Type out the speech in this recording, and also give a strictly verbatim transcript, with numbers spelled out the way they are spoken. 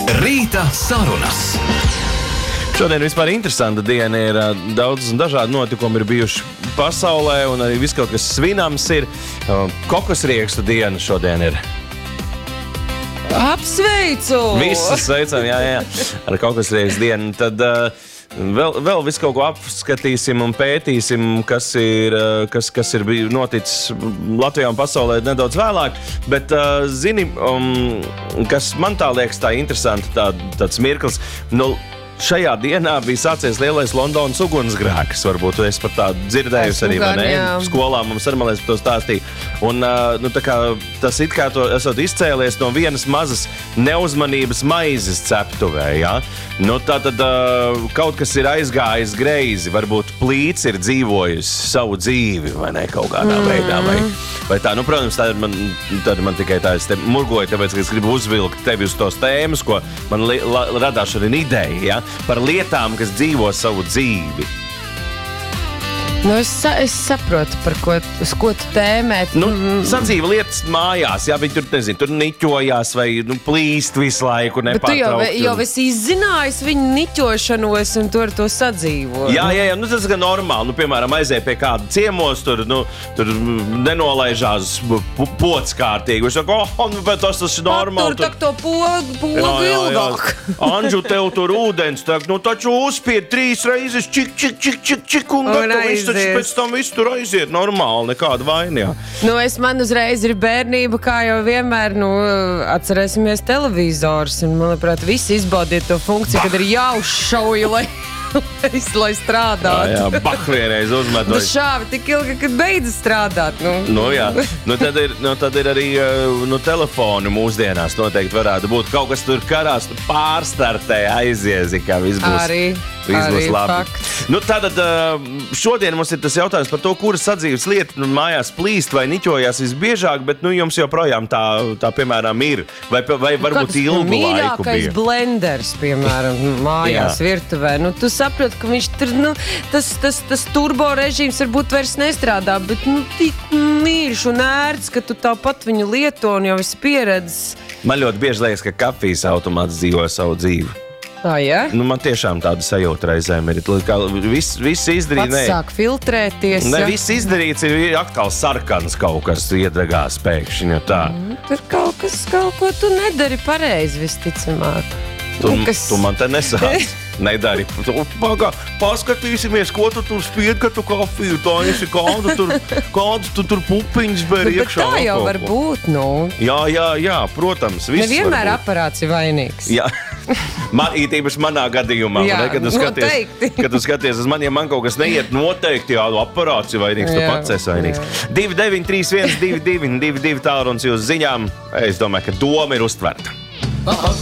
Rīta sarunas. Šodien vispār interesanta diena ir. Daudz un dažādi notikumi ir bijuši pasaulē, un arī viss kaut kas svinams ir. Kokosriekstu diena šodien ir. Apsveicu! Visus sveicam, jā, jā, ar kokosriekstu dienu. Tad uh, vēl, vēl visu kaut ko apskatīsim un pētīsim, kas ir, kas, kas ir noticis Latvijā un pasaulē nedaudz vēlāk. Bet, uh, zini, um, kas man tā liekas tā interesanti, tā, tāds mirklis, nu, šajā dienā bija sācies lielais Londonas ugunsgrēks. Varbūt tu esi par tādu dzirdējusi arī, vai ne? Skolā mums arī, man liekas, par to stāstīja. Un, nu, tā kā tas it kā to esot izcēlies no vienas mazas neuzmanības maizes ceptuvē, jā? Nu, tā tad kaut kas ir aizgājis greizi. Varbūt plīts ir dzīvojusi savu dzīvi, vai ne, kaut kādā mm. veidā, vai, vai tā. Nu, protams, tā ir man, tā ir man tikai tā, es te murgoju, tāpēc, ka es gribu uzvilkt tevi uz tos tēmas, ko man li, la, radās šodien ideja, jā? Par lietām, kas dzīvo savu dzīvi. Nu, es, sa es saprotu, par ko, uz ko tu tēmēt. Nu, sadzīva lietas mājās, jā, viņi tur, nezinu, tur niķojās vai nu, plīst visu laiku nepārtraukti. Bet tu jau, jau esi izzinājis viņu niķošanos un tu ar to sadzīvo. Jā, jā, jā, nu tas gan normāli. Nu, piemēram, aiziet pie kāda ciemos, tur, nu, tur nenolaižās pods kārtīgi. Viņš saka, oh, nu, bet tas tas ir normāli. Tur tak to pogu, pogu ilgāk. Anžu, tev tur ūdens, tak, nu taču uzspied trīs reizes čik, čik, čik, čik, čik, un gatavi. Taču pēc tam viss tur aiziet normāli, nekāda vaina, jā. Nu, es man uzreiz ir bērnība, kā jau vienmēr, nu, atcerēsimies televizors, un, manuprāt, visi izbaudiet to funkciju, kad ir jāuzšauj, lai, lai strādātu. Jā, jā, bak vienreiz uzmetot. Nu, šāvi tik ilgi, kad beidz strādāt, nu. Nu, jā, nu, tad ir, nu, tad ir arī, nu, telefoni mūsdienās noteikti varētu būt. Kaut kas tur karās, pārstartē aiziezi, kā viss būs. Arī. Arī fakts. Nu, tātad šodien mums ir tas jautājums par to, kuras sadzīves lieta nu, mājās plīst vai niķojās visbiežāk, bet nu, jums joprojām tā, tā piemēram, ir. Vai, vai varbūt nu, ilgu laiku bija. Mīļākais blenders, piemēram, mājās virtuvē. Nu, tu saproti, ka viņš tur, nu, tas, tas, tas turbo režīms varbūt vairs nestrādā, bet nu, tik mīļš un ērts, ka tu tāpat viņu lieto un jau esi pieredzis. Man ļoti bieži liekas, ka kafijas automāts dzīvo savu dzīvi. Tā, ja? Nu, man tiešām tāda sajūta reizēm ir. Viss, viss izdarīts. Pats sāk filtrēties. Ne, ja? viss izdarīts ir atkal sarkans kaut kas iedegās pēkšņi. Tā. Mm, tur kaut kas, kaut ko tu nedari pareizi, visticamāk. Tu, kas... tu man te nesāc. Nedari. Pagā, paskatīsimies, ko tu tur spied, ka tu kafiju taisi, kādu tur, kādu tu tur pupiņas bēr iekšā. Bet tā jau var būt, nu. Jā, jā, jā, protams. Nevienmēr aparāts ir vainīgs. Jā. Man, īpaši manā gadījumā, jā, ne, kad, tu skaties, kad tu skaties uz mani, ja man kaut kas neiet noteikti, jā, aparāts ir vainīgs, tu pats esi vainīgs. divi deviņi trīs viens divi divi divi divi tālrunis jūs ziņām. Es domāju, ka doma ir uztverta.